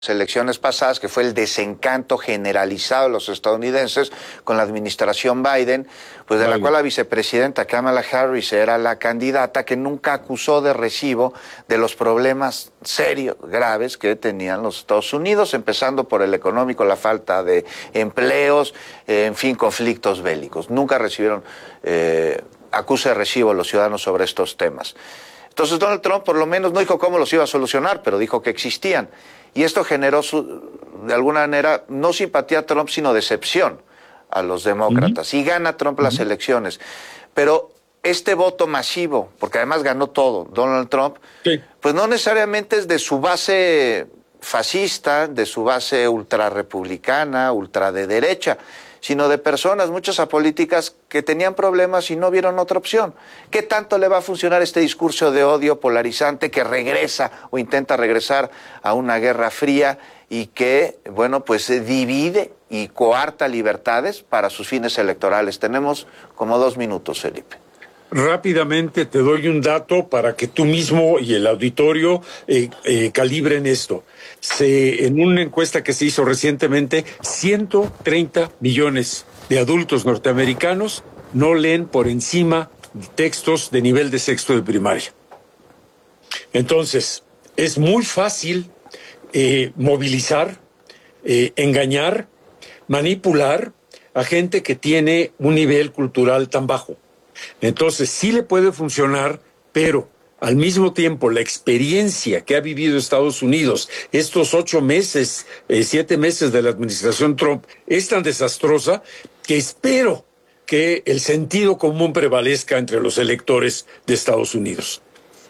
elecciones pasadas, que fue el desencanto generalizado de los estadounidenses con la administración Biden, pues de la cual la vicepresidenta Kamala Harris era la candidata que nunca acusó de recibo de los problemas serios, graves que tenían los Estados Unidos, empezando por el económico, la falta de empleos, en fin, conflictos bélicos. Nunca recibieron acuse de recibo los ciudadanos sobre estos temas. Entonces Donald Trump por lo menos no dijo cómo los iba a solucionar, pero dijo que existían. Y esto generó, de alguna manera, no simpatía a Trump, sino decepción a los demócratas. Y gana Trump las elecciones. Pero este voto masivo, porque además ganó todo Donald Trump, pues no necesariamente es de su base fascista, de su base ultrarrepublicana, ultra de derecha, sino de personas, muchas apolíticas, que tenían problemas y no vieron otra opción. ¿Qué tanto le va a funcionar este discurso de odio polarizante que regresa o intenta regresar a una guerra fría y que, bueno, pues divide y coarta libertades para sus fines electorales? Tenemos como 2 minutos, Felipe. Rápidamente te doy un dato para que tú mismo y el auditorio calibren esto. En una encuesta que se hizo recientemente, 130 millones de adultos norteamericanos no leen por encima textos de nivel de sexto de primaria. Entonces, es muy fácil movilizar, engañar, manipular a gente que tiene un nivel cultural tan bajo. Entonces, sí le puede funcionar, pero al mismo tiempo la experiencia que ha vivido Estados Unidos estos 8 meses, 7 meses de la administración Trump es tan desastrosa que espero que el sentido común prevalezca entre los electores de Estados Unidos.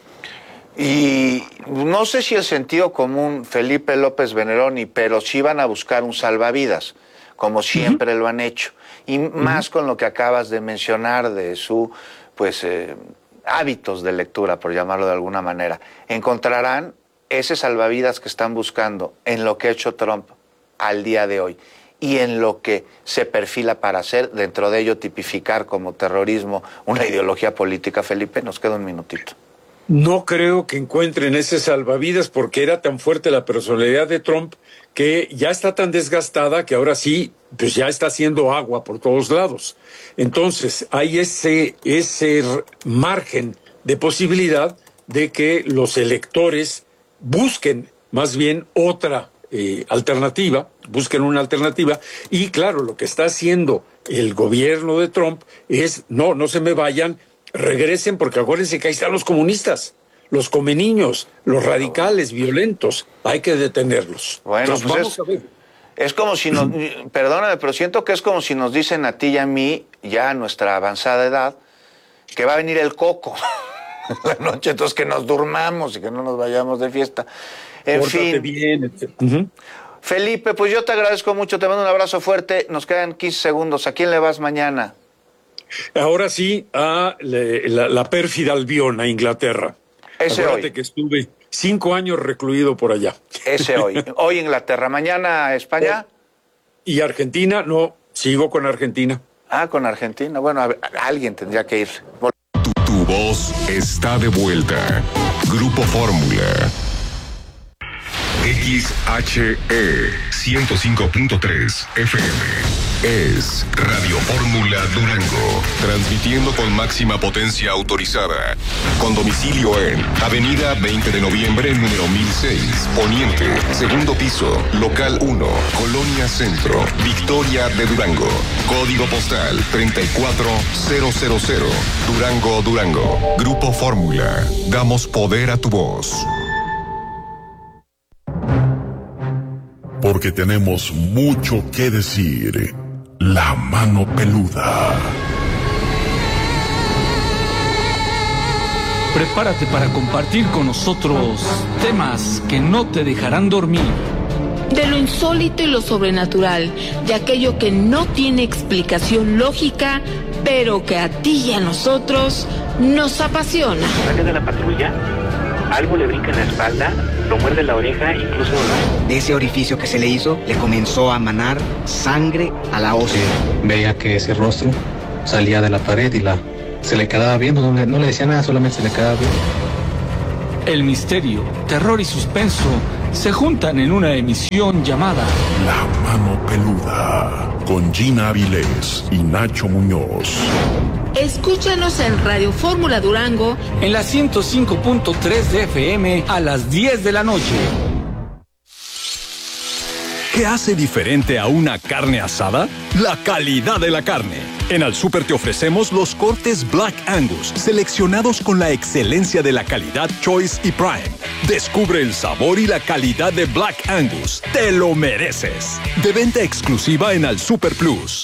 Y no sé si el sentido común, Felipe López Veneroni, pero sí van a buscar un salvavidas, como siempre lo han hecho. Y más con lo que acabas de mencionar de su, pues, hábitos de lectura, por llamarlo de alguna manera. Encontrarán ese salvavidas que están buscando en lo que ha hecho Trump al día de hoy y en lo que se perfila para hacer, dentro de ello tipificar como terrorismo una ideología política. Felipe, nos queda un minutito. No creo que encuentren ese salvavidas porque era tan fuerte la personalidad de Trump que ya está tan desgastada que ahora sí, pues ya está haciendo agua por todos lados. Entonces, hay ese margen de posibilidad de que los electores busquen más bien otra alternativa, busquen una alternativa. Y claro, lo que está haciendo el gobierno de Trump es, no se me vayan, regresen, porque acuérdense que ahí están los comunistas, los comeniños, los radicales, violentos. Hay que detenerlos. Bueno, entonces, pues vamos a ver. Es como si nos, perdóname, pero siento que es como si nos dicen a ti y a mí, ya a nuestra avanzada edad, que va a venir el coco la noche, entonces que nos durmamos y que no nos vayamos de fiesta. En fin. Bien, Felipe, pues yo te agradezco mucho, te mando un abrazo fuerte, nos quedan 15 segundos. ¿A quién le vas mañana? Ahora sí, a la pérfida Albión, a Inglaterra. Ese Acuérdate hoy. que estuve 5 años recluido por allá. Ese hoy. Hoy Inglaterra, mañana España. Y Argentina, no, sigo con Argentina. Ah, con Argentina. Bueno, alguien tendría que ir. Tu voz está de vuelta. Grupo Fórmula. XHE 105.3 FM. Es Radio Fórmula Durango, transmitiendo con máxima potencia autorizada, con domicilio en Avenida 20 de Noviembre, número 1006, Poniente, segundo piso, local 1, Colonia Centro, Victoria de Durango, código postal 34000, Durango, Durango. Grupo Fórmula, damos poder a tu voz. Porque tenemos mucho que decir. La mano peluda. Prepárate para compartir con nosotros temas que no te dejarán dormir. De lo insólito y lo sobrenatural, de aquello que no tiene explicación lógica, pero que a ti y a nosotros nos apasiona. Sale de la patrulla, algo le brinca en la espalda, lo muerde la oreja, incluso... De ese orificio que se le hizo, le comenzó a manar sangre a la ósea. Veía que ese rostro salía de la pared y se le quedaba viendo, no le decía nada, solamente se le quedaba viendo. El misterio, terror y suspenso se juntan en una emisión llamada La Mano Peluda, con Gina Avilés y Nacho Muñoz. Escúchanos en Radio Fórmula Durango en la 105.3 de FM a las 10 de la noche. ¿Qué hace diferente a una carne asada? La calidad de la carne. En Al Súper te ofrecemos los cortes Black Angus, seleccionados con la excelencia de la calidad Choice y Prime. Descubre el sabor y la calidad de Black Angus. ¡Te lo mereces! De venta exclusiva en Al Súper Plus.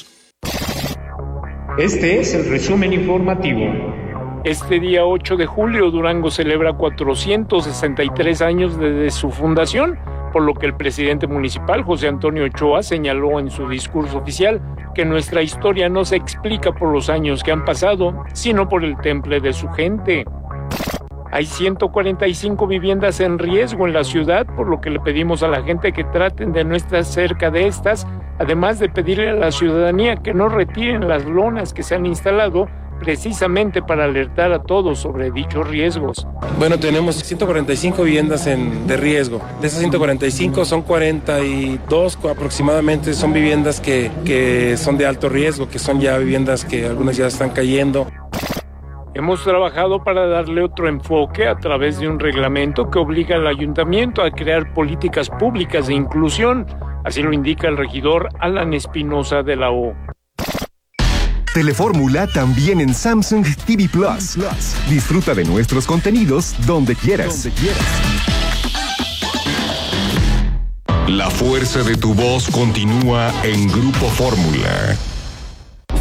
Este es el resumen informativo. Este día 8 de julio, Durango celebra 463 años desde su fundación, por lo que el presidente municipal, José Antonio Ochoa, señaló en su discurso oficial que nuestra historia no se explica por los años que han pasado, sino por el temple de su gente. Hay 145 viviendas en riesgo en la ciudad, por lo que le pedimos a la gente que traten de no estar cerca de estas, además de pedirle a la ciudadanía que no retiren las lonas que se han instalado precisamente para alertar a todos sobre dichos riesgos. Bueno, tenemos 145 viviendas de riesgo. De esas 145 son 42 aproximadamente, son viviendas que son de alto riesgo, que son ya viviendas que algunas ya están cayendo. Hemos trabajado para darle otro enfoque a través de un reglamento que obliga al ayuntamiento a crear políticas públicas de inclusión, así lo indica el regidor Alan Espinosa de la O. Telefórmula también en Samsung TV Plus. Disfruta de nuestros contenidos donde quieras. La fuerza de tu voz continúa en Grupo Fórmula.